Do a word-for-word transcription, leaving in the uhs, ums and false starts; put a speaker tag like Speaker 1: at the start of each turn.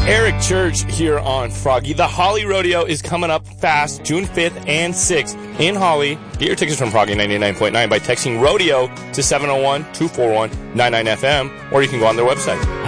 Speaker 1: Eric Church here on Froggy. The Holly Rodeo is coming up fast, June fifth and sixth in Holly. Get your tickets from Froggy ninety-nine point nine by texting rodeo to seven oh one, two four one, nine nine F M, or you can go on their website.